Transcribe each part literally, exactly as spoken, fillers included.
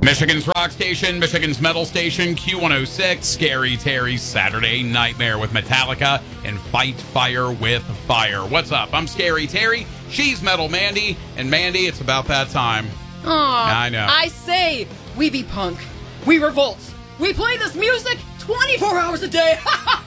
Michigan's rock station, Michigan's metal station, Q one oh six, Scary Terry's Saturday Nightmare with Metallica and Fight Fire with Fire. What's up? I'm Scary Terry. She's Metal Mandy. And Mandy, it's about that time. Aw, I know. I say, we be punk. We revolt. We play this music twenty-four hours a day.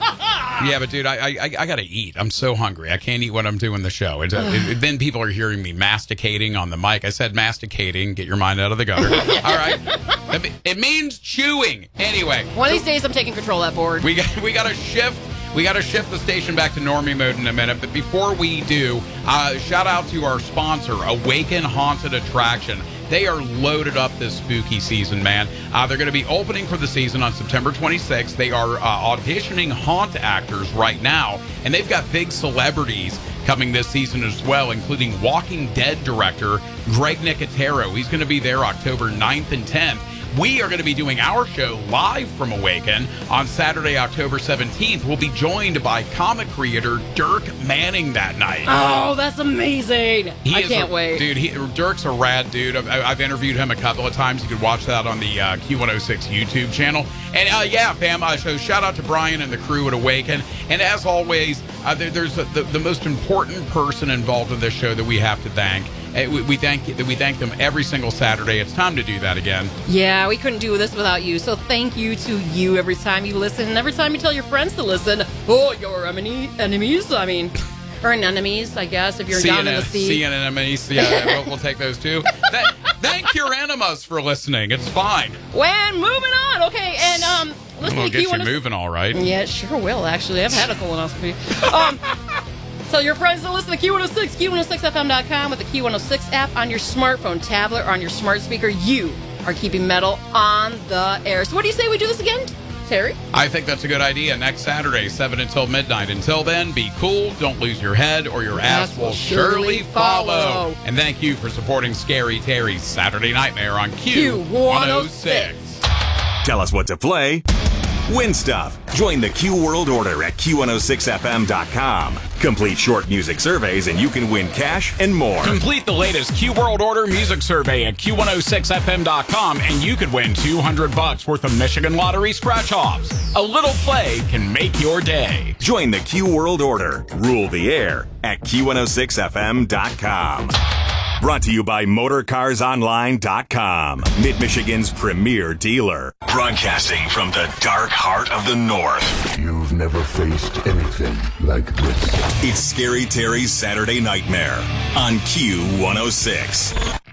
Yeah, but dude, I, I I gotta eat. I'm so hungry. I can't eat when I'm doing the show. It's, it, then people are hearing me masticating on the mic. I said masticating. Get your mind out of the gutter. All right. It, it means chewing. Anyway. One of these days, I'm taking control of that board. We got we got to shift. We got to shift the station back to normie mode in a minute. But before we do, uh, shout out to our sponsor, Awaken Haunted Attraction. They are loaded up this spooky season, man. Uh, they're going to be opening for the season on September twenty-sixth. They are uh, auditioning haunt actors right now, and they've got big celebrities coming this season as well, including Walking Dead director Greg Nicotero. He's going to be there October ninth and tenth. We are going to be doing our show live from Awaken on Saturday, October seventeenth. We'll be joined by comic creator Dirk Manning that night. Oh, that's amazing. He I is can't a, wait. Dude, he, Dirk's a rad dude. I've, I've interviewed him a couple of times. You can watch that on the uh, Q one oh six YouTube channel. And uh, yeah, fam, uh, so shout out to Brian and the crew at Awaken. And as always, uh, there, there's a, the, the most important person involved in this show that we have to thank. Uh, we, we thank we thank them every single Saturday. It's time to do that again. Yeah, we couldn't do this without you. So thank you to you every time you listen and every time you tell your friends to listen. Oh, your enemy, enemies, I mean, or enemies, I guess, if you're See down an, in the sea. See an enemies. Yeah, we'll, we'll take those too. Th- thank your enemas for listening. It's fine. When moving on. Okay, and um, listen We'll to get Q one oh you six. moving all right. Yeah, it sure will, actually. I've had a colonoscopy. Um, tell your friends to listen to Q one oh six, Q one oh six F M dot com with the Q one oh six app on your smartphone, tablet, or on your smart speaker. You are keeping metal on the air. So what do you say we do this again, Terry? I think that's a good idea. Next Saturday, seven until midnight. Until then, be cool, don't lose your head, or your ass, Ass will will surely surely follow. follow. And thank you for supporting Scary Terry's Saturday Nightmare on Q Q one oh six. Tell us what to play. Win stuff. Join the Q World Order at Q one oh six F M dot com. Complete short music surveys and you can win cash and more. Complete the latest Q World Order music survey at Q one oh six F M dot com and you could win two hundred bucks worth of Michigan Lottery scratch-offs. A little play can make your day. Join the Q World Order. Rule the air at Q one oh six F M dot com. Brought to you by Motor Cars Online dot com, Mid-Michigan's premier dealer. Broadcasting from the dark heart of the North. You've never faced anything like this. It's Scary Terry's Saturday Nightmare on Q one oh six.